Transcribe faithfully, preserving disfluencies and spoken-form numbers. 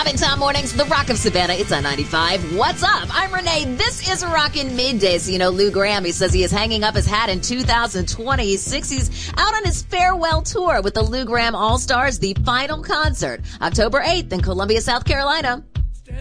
Bob and Tom mornings, the Rock of Savannah. It's on ninety-five. What's up? I'm Renee. This is Rockin' Middays. You know, Lou Graham, he says he is hanging up his hat in two thousand twenty-six. He's out on his farewell tour with the Lou Graham All-Stars, the final concert, October eighth in Columbia, South Carolina.